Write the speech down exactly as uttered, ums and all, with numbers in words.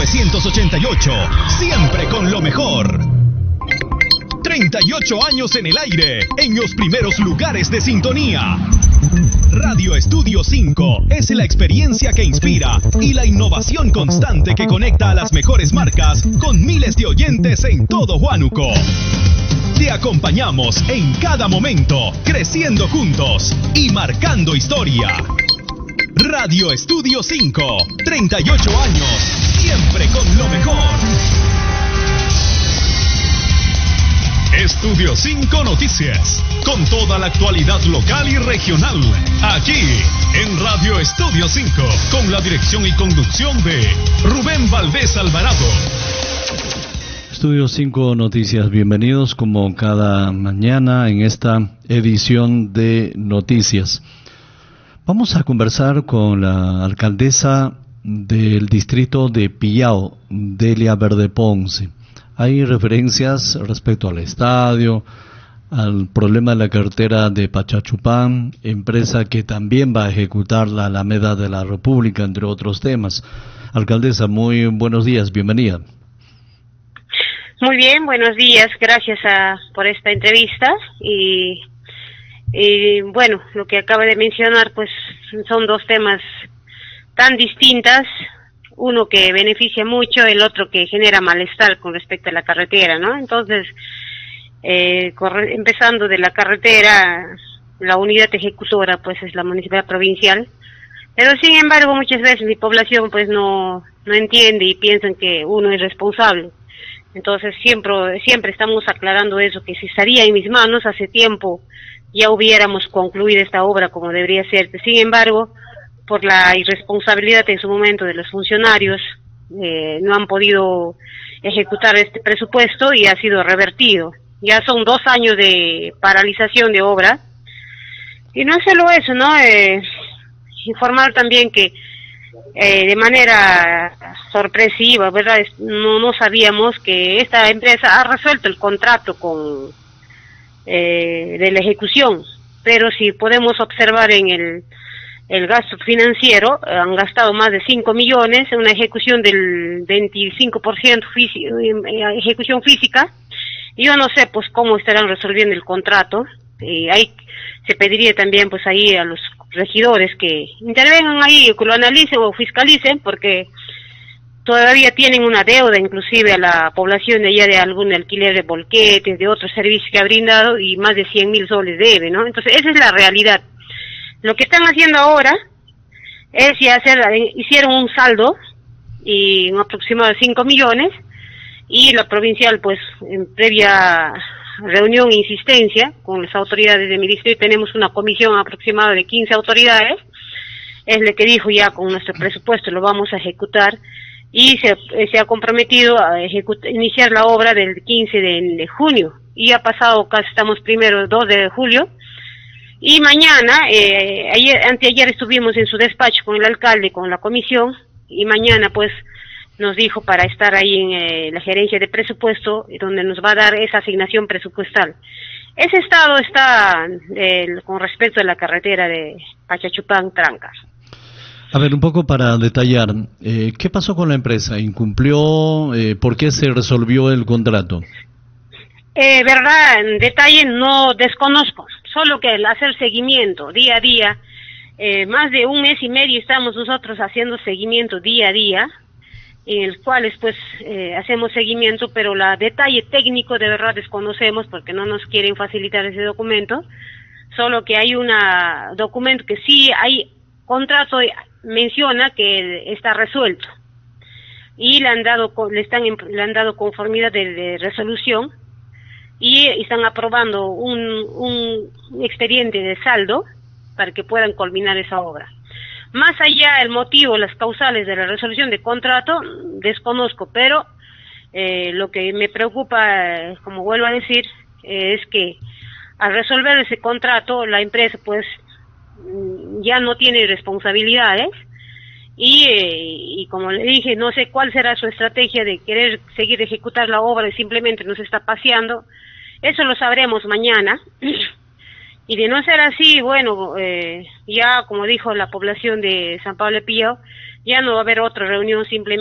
novecientos ochenta y ocho, siempre con lo mejor. treinta y ocho años en el aire, en los primeros lugares de sintonía. Radio Estudio cinco es la experiencia que inspira y la innovación constante que conecta a las mejores marcas con miles de oyentes en todo Huánuco. Te acompañamos en cada momento, creciendo juntos y marcando historia. Radio Estudio cinco, treinta y ocho años, siempre con lo mejor. Estudio cinco Noticias, con toda la actualidad local y regional, aquí en Radio Estudio cinco, con la dirección y conducción de Rubén Valdés Alvarado. Estudio cinco Noticias, bienvenidos como cada mañana en esta edición de Noticias. Vamos a conversar con la alcaldesa del distrito de Pillao, Delia Verde Ponce. Hay referencias respecto al estadio, al problema de la carretera de Pachachupán, empresa que también va a ejecutar la Alameda de la República, entre otros temas. Alcaldesa, muy buenos días, bienvenida. Muy bien, buenos días, gracias a, por esta entrevista y, y bueno, lo que acaba de mencionar pues son dos temas tan distintas, uno que beneficia mucho, el otro que genera malestar con respecto a la carretera, ¿no? Entonces, eh, corre, empezando de la carretera, la unidad ejecutora pues es la municipalidad provincial, pero sin embargo muchas veces mi población pues no, no entiende y piensan que uno es responsable. Entonces siempre, siempre estamos aclarando eso, que si estaría en mis manos hace tiempo ya hubiéramos concluido esta obra como debería ser. Sin embargo, por la irresponsabilidad en su momento de los funcionarios, eh, no han podido ejecutar este presupuesto y ha sido revertido. Ya son dos años de paralización de obra. Y no es solo eso, ¿no? Eh, informar también que eh, de manera sorpresiva, ¿verdad? No, no sabíamos que esta empresa ha resuelto el contrato con eh, de la ejecución, pero si podemos observar en el el gasto financiero, han gastado más de cinco millones en una ejecución del veinticinco por ciento físico, ejecución física. Yo no sé pues cómo estarán resolviendo el contrato. Eh, ahí se pediría también pues ahí a los regidores que intervengan ahí, que lo analicen o fiscalicen, porque todavía tienen una deuda inclusive a la población de allá de algún alquiler de bolquetes, de otros servicios que ha brindado, y más de cien mil soles debe, ¿no? Entonces esa es la realidad. Lo que están haciendo ahora es ya hacer, hicieron un saldo y un aproximado de cinco millones, y la provincial pues en previa reunión e insistencia con las autoridades de mi distrito, tenemos una comisión aproximada de quince autoridades, es lo que dijo ya con nuestro presupuesto lo vamos a ejecutar, y se, se ha comprometido a ejecutar, iniciar la obra del quince de, de junio, y ha pasado casi, estamos primero dos de julio, y mañana, eh, ayer, anteayer estuvimos en su despacho con el alcalde, con la comisión, y mañana pues nos dijo para estar ahí en eh, la gerencia de presupuesto, donde nos va a dar esa asignación presupuestal. Ese estado está eh, con respecto a la carretera de Pachachupán-Trancas. A ver, un poco para detallar, eh, ¿qué pasó con la empresa? ¿Incumplió? Eh, ¿Por qué se resolvió el contrato? Eh, verdad, en detalle no desconozco, solo que el hacer seguimiento día a día, eh, más de un mes y medio estamos nosotros haciendo seguimiento día a día, en el cual pues eh, hacemos seguimiento, pero la detalle técnico de verdad desconocemos porque no nos quieren facilitar ese documento, solo que hay un documento que sí hay contrato, menciona que está resuelto, y le han dado, le están, le han dado conformidad de, de resolución, y están aprobando un, un expediente de saldo para que puedan culminar esa obra. Más allá el motivo, las causales de la resolución de contrato, desconozco, pero eh, lo que me preocupa, como vuelvo a decir, eh, es que al resolver ese contrato, la empresa pues ya no tiene responsabilidades, y, eh, y como le dije, no sé cuál será su estrategia de querer seguir ejecutar la obra y simplemente nos está paseando. Eso lo sabremos mañana. Y de no ser así, bueno, eh, ya como dijo la población de San Pablo de Pillao, ya no va a haber otra reunión, simplemente